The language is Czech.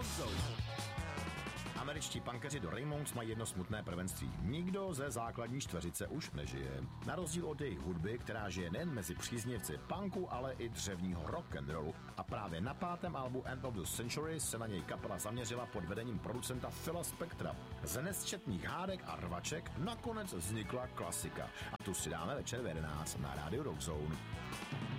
Rock Zone. Američtí punkeři do Ramones mají jedno smutné prvenství. Nikdo ze základní čtveřice už nežije. Na rozdíl od jejich hudby, která žije nejen mezi příznivci punku, ale i dřevního rock'n'rollu. A právě na pátém albu End of the Century se na něj kapela zaměřila pod vedením producenta Phila Spectora. Z nesčetných hádek a rvaček nakonec vznikla klasika. A tu si dáme večer v 11 na rádiu Rock Zone.